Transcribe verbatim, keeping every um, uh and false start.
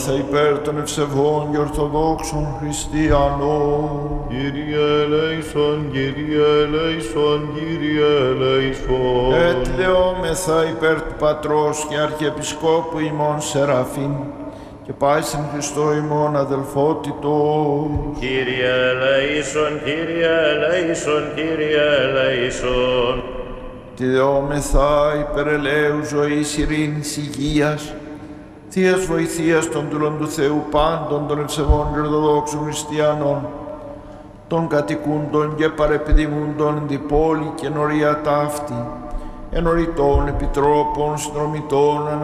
Θα υπέρ των ευσεβών και ορθοδόξων χριστιανών. Κύριε ελέησον, Κύριε ελέησον, Κύριε ελέησον. Ετλεόμεθα υπέρ του Πατρός και Αρχιεπισκόπου ημών Σεραφείμ και πάσιν Χριστό ημών αδελφότητος. Κύριε ελέησον, Κύριε ελέησον, Κύριε ελέησον. Τηλεόμεθα υπέρ ελέου ζωής, ειρήνης, υγείας, θείας βοηθείας των δούλων του Θεού πάντων των ευσεβών και ορθοδόξων χριστιανών, των κατοικούντων και παρεπιδημούντων διπόλη και νορία ταύτη, ενωρητών, επιτρόπων, συνδρομητών,